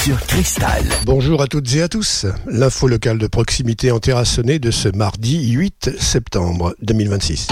sur Cristal. Bonjour à toutes et à tous. L'info locale de proximité en Terrassonnais de ce mardi 8 septembre 2026.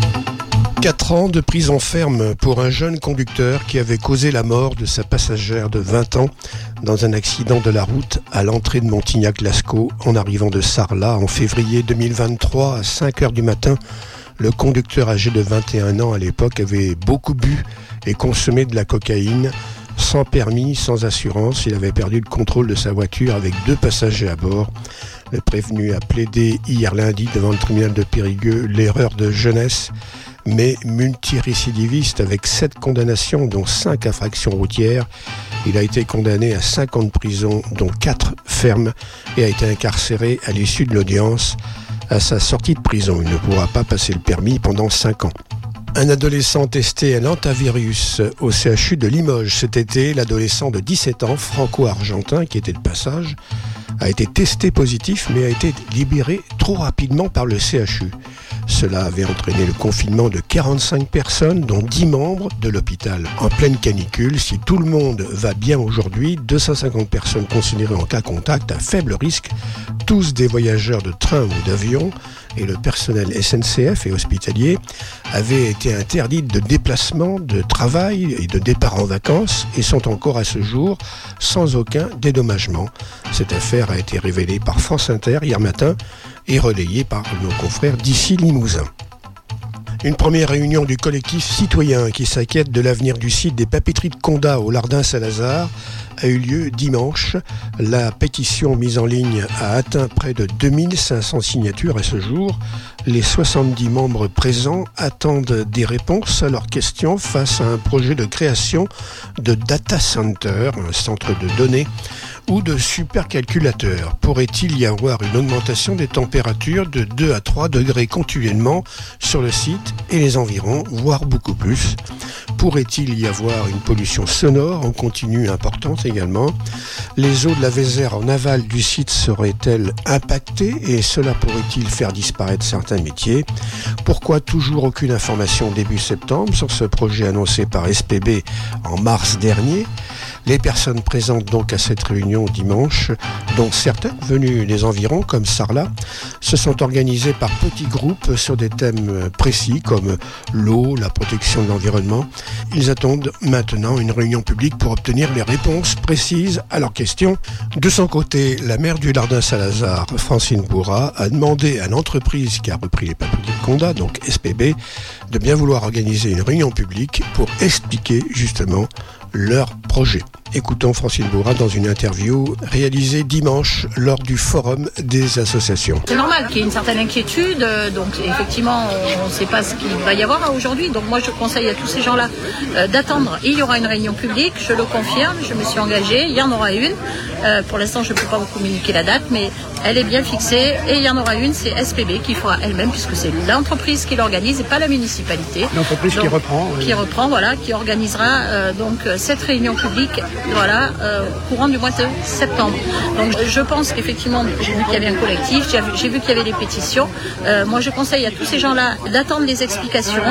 4 ans de prison ferme pour un jeune conducteur qui avait causé la mort de sa passagère de 20 ans dans un accident de la route à l'entrée de Montignac-Lascaux en arrivant de Sarlat en février 2023 à 5h du matin. Le conducteur âgé de 21 ans à l'époque avait beaucoup bu et consommé de la cocaïne. Sans permis, sans assurance, il avait perdu le contrôle de sa voiture avec 2 passagers à bord. Le prévenu a plaidé hier lundi devant le tribunal de Périgueux l'erreur de jeunesse, mais multirécidiviste avec 7 condamnations, dont 5 infractions routières. Il a été condamné à 5 ans de prison, dont 4 fermes, et a été incarcéré à l'issue de l'audience. À sa sortie de prison, il ne pourra pas passer le permis pendant 5 ans. Un adolescent testé à l'antivirus au CHU de Limoges cet été. L'adolescent de 17 ans, franco-argentin, qui était de passage, a été testé positif, mais a été libéré trop rapidement par le CHU. Cela avait entraîné le confinement de 45 personnes, dont 10 membres de l'hôpital. En pleine canicule, si tout le monde va bien aujourd'hui, 250 personnes considérées en cas contact à faible risque, tous des voyageurs de train ou d'avion, et le personnel SNCF et hospitalier avaient été interdits de déplacement, de travail et de départ en vacances et sont encore à ce jour sans aucun dédommagement. Cette affaire a été révélée par France Inter hier matin et relayée par nos confrères d'ici Limousin. Une première réunion du collectif citoyen qui s'inquiète de l'avenir du site des papeteries de Condat au Lardin-Salazar a eu lieu dimanche. La pétition mise en ligne a atteint près de 2500 signatures à ce jour. Les 70 membres présents attendent des réponses à leurs questions face à un projet de création de data center, un centre de données, ou de supercalculateurs. Pourrait-il y avoir une augmentation des températures de 2 à 3 degrés continuellement sur le site et les environs, voire beaucoup plus? Pourrait-il y avoir une pollution sonore en continu importante également? Les eaux de la Vézère en aval du site seraient-elles impactées et cela pourrait-il faire disparaître certains métiers? Pourquoi toujours aucune information début septembre sur ce projet annoncé par SPB en mars dernier? Les personnes présentes donc à cette réunion dimanche, dont certaines venues des environs comme Sarlat, se sont organisées par petits groupes sur des thèmes précis comme l'eau, la protection de l'environnement. Ils attendent maintenant une réunion publique pour obtenir les réponses précises à leurs questions. De son côté, la maire du Lardin-Salazar, Francine Bourrat, a demandé à l'entreprise qui a repris les papeteries de Condat, donc SPB, de bien vouloir organiser une réunion publique pour expliquer justement leur projet. Écoutons Francine Bourrat dans une interview réalisée dimanche lors du forum des associations. C'est normal qu'il y ait une certaine inquiétude, donc effectivement on ne sait pas ce qu'il va y avoir aujourd'hui, donc moi je conseille à tous ces gens-là d'attendre. Il y aura une réunion publique, je le confirme, je me suis engagée, il y en aura une. Pour l'instant je ne peux pas vous communiquer la date, mais elle est bien fixée et il y en aura une, c'est SPB qui fera elle-même, puisque c'est l'entreprise qui l'organise et pas la municipalité. L'entreprise donc, qui reprend, voilà, qui organisera donc cette réunion publique, voilà, courant du mois de septembre. Donc je pense qu'effectivement, j'ai vu qu'il y avait un collectif, j'ai vu qu'il y avait des pétitions. Moi je conseille à tous ces gens-là d'attendre les explications,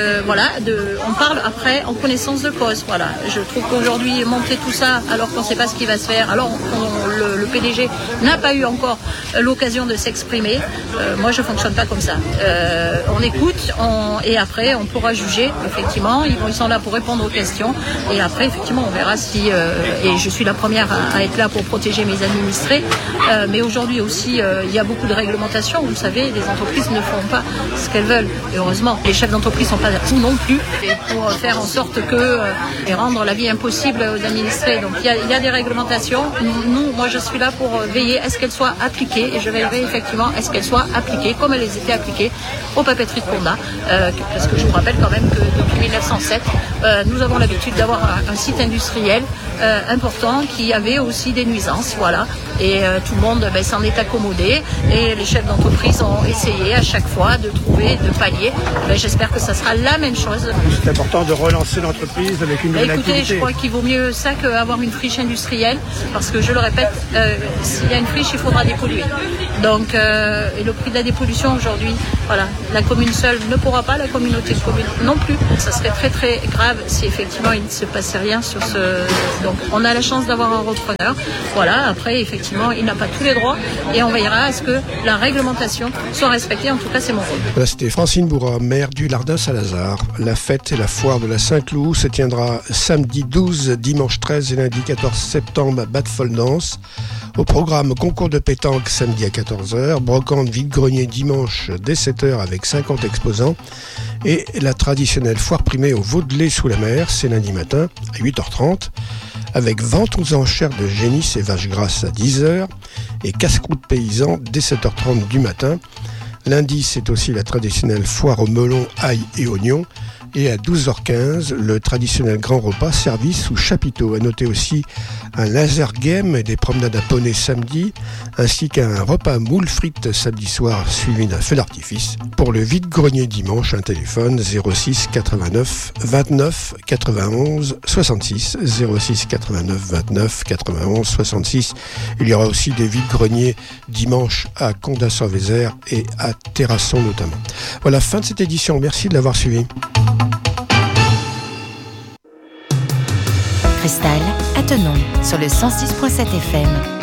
on parle après en connaissance de cause. Voilà. Je trouve qu'aujourd'hui monter tout ça alors qu'on ne sait pas ce qui va se faire, alors le PDG n'a pas eu encore l'occasion de s'exprimer. Moi je fonctionne pas comme ça. On écoute et après on pourra juger. Effectivement, ils sont là pour répondre aux questions et après effectivement on verra si et je suis la première à être là pour protéger mes administrés, mais aujourd'hui aussi il y a beaucoup de réglementations. Vous le savez, les entreprises ne font pas ce qu'elles veulent et heureusement les chefs d'entreprise sont pas fous non plus et pour faire en sorte que et rendre la vie impossible aux administrés. Donc il y a des réglementations. Moi je suis là pour veiller à ce qu'elles soient appliquées et je veillerai effectivement à ce qu'elles soient appliquées comme elles étaient appliquées aux papeteries de Condat, parce que je vous rappelle quand même que depuis 1907 nous avons l'habitude d'avoir un site industriel important qui avait aussi des nuisances, voilà, et tout le monde s'en est accommodé et les chefs d'entreprise ont essayé à chaque fois de trouver, de pallier. J'espère que ça sera la même chose. C'est important de relancer l'entreprise avec une nouvelle activité. Je crois qu'il vaut mieux ça qu'avoir une friche industrielle, parce que je le répète, s'il y a une friche, il faudra dépolluer. Donc, et le prix de la dépollution aujourd'hui, voilà, la commune seule ne pourra pas, la communauté de communes non plus. Ça serait très très grave si effectivement il ne se passait rien sur ce. Donc Donc on a la chance d'avoir un repreneur. Voilà, après effectivement il n'a pas tous les droits et on veillera à ce que la réglementation soit respectée. En tout cas c'est mon rôle. Voilà, c'était Francine Bourra, maire du Lardin-Salazar. La fête et la foire de la Saint-Cloud se tiendra samedi 12, dimanche 13 et lundi 14 septembre à Bad-Foldance. Au programme, concours de pétanque samedi à 14h, brocante vide-grenier dimanche dès 7h avec 50 exposants et la traditionnelle foire primée au Vaudelet sous la mer, c'est lundi matin à 8h30 avec vente aux enchères de génisses et vaches grasses à 10h et casse-croûte paysan dès 7h30 du matin. Lundi, c'est aussi la traditionnelle foire au melon, ail et oignons. Et à 12h15, le traditionnel grand repas servi sous chapiteau. À noter aussi un laser game et des promenades à poney samedi, ainsi qu'un repas moule frites samedi soir suivi d'un feu d'artifice. Pour le vide-grenier dimanche, un téléphone 06 89 29 91 66. 06 89 29 91 66. Il y aura aussi des vide-greniers dimanche à Condat-sur-Vézère et à Terrasson notamment. Voilà, fin de cette édition. Merci de l'avoir suivi. Cristal, à Thonon, sur le 106.7 FM.